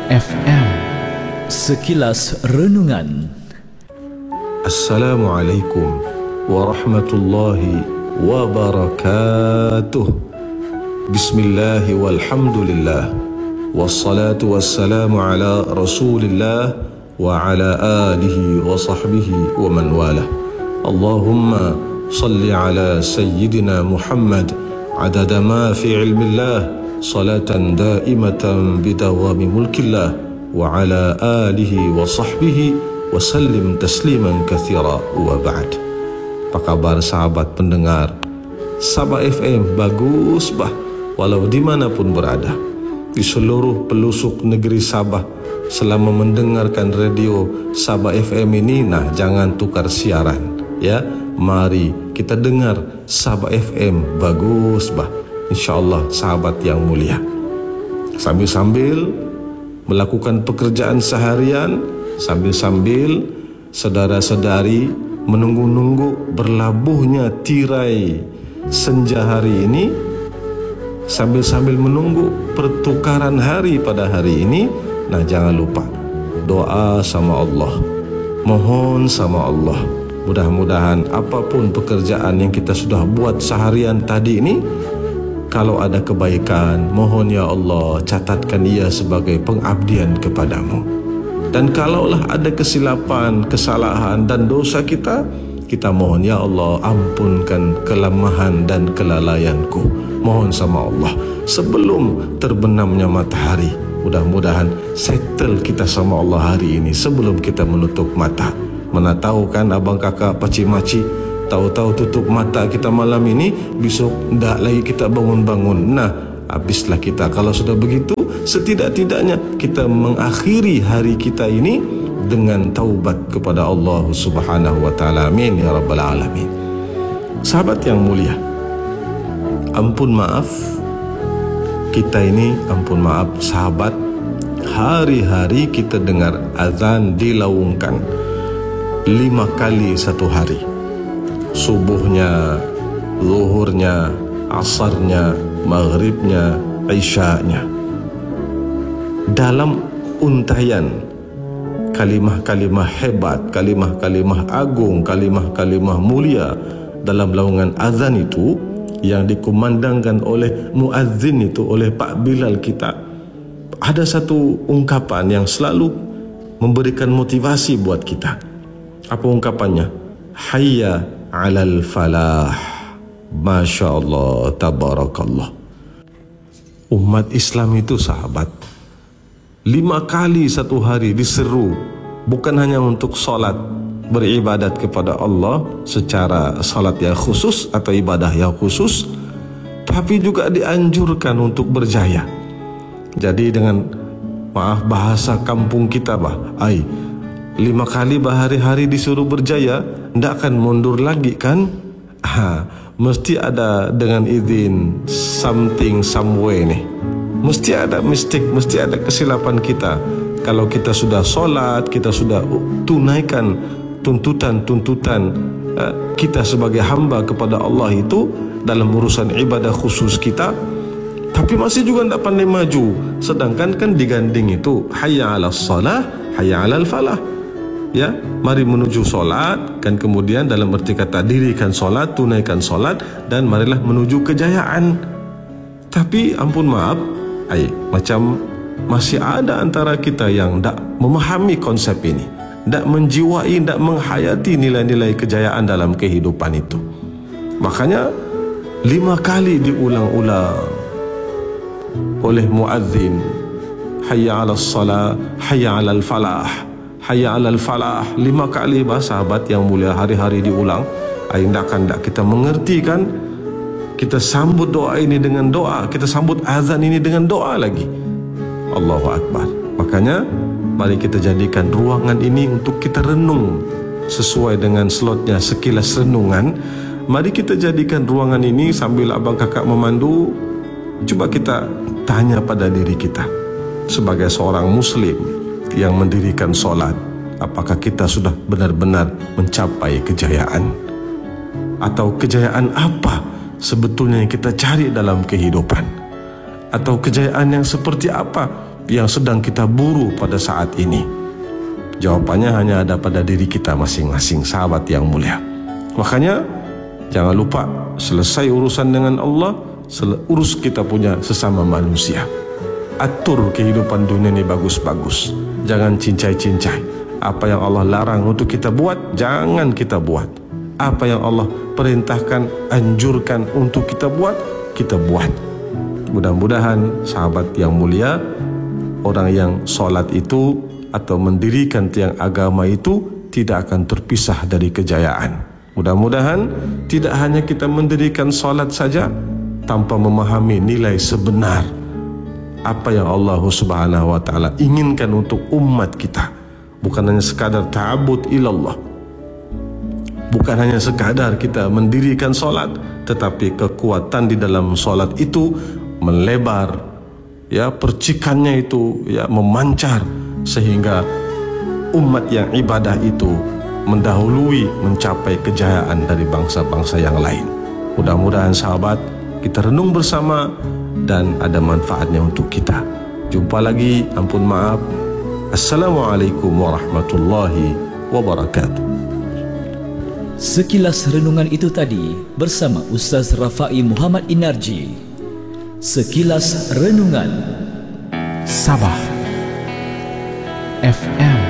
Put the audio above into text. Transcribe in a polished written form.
FM. Sekilas Renungan. Assalamualaikum warahmatullahi wabarakatuh. Bismillahi walhamdulillah, wassalatu wassalamu ala rasulillah wa ala alihi wa sahbihi wa man wala. Allahumma salli ala sayyidina Muhammad adada ma fi ilmillah, salatan daimatan bidawami mulkillah, wa ala alihi wa sahbihi wa sallim tasliman kathira, wa ba'd. Apa kabar sahabat pendengar Sabah FM? Bagus bah, walau dimanapun berada di seluruh pelosok negeri Sabah, selama mendengarkan radio Sabah FM ini, nah jangan tukar siaran ya. Mari kita dengar Sabah FM, bagus bah, InsyaAllah sahabat yang mulia. Sambil-sambil melakukan pekerjaan seharian, sambil-sambil saudara-saudari menunggu-nunggu berlabuhnya tirai senja hari ini, sambil-sambil menunggu pertukaran hari pada hari ini, nah jangan lupa doa sama Allah, mohon sama Allah. Mudah-mudahan apapun pekerjaan yang kita sudah buat seharian tadi ini, kalau ada kebaikan, mohon ya Allah catatkan ia sebagai pengabdian kepadamu. Dan kalaulah ada kesilapan, kesalahan dan dosa kita mohon ya Allah ampunkan kelemahan dan kelalaianku. Mohon sama Allah sebelum terbenamnya matahari. Mudah-mudahan settle kita sama Allah hari ini sebelum kita menutup mata. Mana tahu kan abang kakak paci-maci, tahu-tahu tutup mata kita malam ini, besok tak lagi kita bangun-bangun. Nah, habislah kita. Kalau sudah begitu, setidak-tidaknya kita mengakhiri hari kita ini dengan taubat kepada Allah Subhanahu wa taala. Amin ya rabbal alamin. Sahabat yang mulia, ampun maaf kita ini, ampun maaf sahabat, hari-hari kita dengar azan dilaungkan 5 kali satu hari. Subuhnya, zuhurnya, asarnya, maghribnya, isya'nya. Dalam untayan kalimah-kalimah hebat, kalimah-kalimah agung, kalimah-kalimah mulia dalam laungan azan itu yang dikumandangkan oleh muazzin itu, oleh Pak Bilal kita, ada satu ungkapan yang selalu memberikan motivasi buat kita. Apa ungkapannya? Hayya 'alal falah. Masya Allah, tabarakallah. Umat Islam itu sahabat 5 kali satu hari diseru, bukan hanya untuk solat, beribadat kepada Allah secara solat yang khusus atau ibadah yang khusus, tapi juga dianjurkan untuk berjaya. Jadi dengan maaf bahasa kampung kita bah, 5 kali berhari-hari disuruh berjaya, tidak akan mundur lagi kan? Mesti ada dengan izin something somewhere nih. Mesti ada mistake, mesti ada kesilapan kita. Kalau kita sudah solat, kita sudah tunaikan tuntutan-tuntutan kita sebagai hamba kepada Allah itu dalam urusan ibadah khusus kita, tapi masih juga tidak pandai maju. Sedangkan kan diganding itu hayya 'alas salah, hayya 'alal falah. Ya, mari menuju solat, kan kemudian dalam arti kata dirikan solat, tunaikan solat, dan marilah menuju kejayaan. Tapi ampun maaf, macam masih ada antara kita yang tak memahami konsep ini, tak menjiwai, tak menghayati nilai-nilai kejayaan dalam kehidupan itu. Makanya 5 kali diulang-ulang oleh muazzin, hayya 'alas salah, hayya 'alal falah, hayya 'alal falah. 5 kali bah sahabat yang mulia, hari-hari diulang. Tak kita mengerti kan? Kita sambut doa ini dengan doa, kita sambut azan ini dengan doa lagi. Allahu Akbar. Makanya mari kita jadikan ruangan ini untuk kita renung sesuai dengan slotnya sekilas renungan. Mari kita jadikan ruangan ini sambil abang kakak memandu. Coba kita tanya pada diri kita sebagai seorang muslim yang mendirikan solat, apakah kita sudah benar-benar mencapai kejayaan? Atau kejayaan apa sebetulnya yang kita cari dalam kehidupan? Atau kejayaan yang seperti apa yang sedang kita buru pada saat ini? Jawapannya hanya ada pada diri kita masing-masing, sahabat yang mulia. Makanya jangan lupa, selesai urusan dengan Allah, urus kita punya sesama manusia. Atur kehidupan dunia ini bagus-bagus. Jangan cincai-cincai. Apa yang Allah larang untuk kita buat, jangan kita buat. Apa yang Allah perintahkan, anjurkan untuk kita buat, kita buat. Mudah-mudahan sahabat yang mulia, orang yang solat itu atau mendirikan tiang agama itu tidak akan terpisah dari kejayaan. Mudah-mudahan tidak hanya kita mendirikan solat saja tanpa memahami nilai sebenar apa yang Allah Subhanahu wa taala inginkan untuk umat kita. Bukan hanya sekadar ta'abbud ilallah, bukan hanya sekadar kita mendirikan solat, tetapi kekuatan di dalam solat itu melebar, ya, percikannya itu ya memancar, sehingga umat yang ibadah itu mendahului, mencapai kejayaan dari bangsa-bangsa yang lain. Mudah-mudahan sahabat, kita renung bersama dan ada manfaatnya untuk kita. Jumpa lagi, ampun maaf. Assalamualaikum warahmatullahi wabarakatuh. Sekilas renungan itu tadi bersama Ustaz Rafai Muhammad Inarji. Sekilas renungan Sabah FM.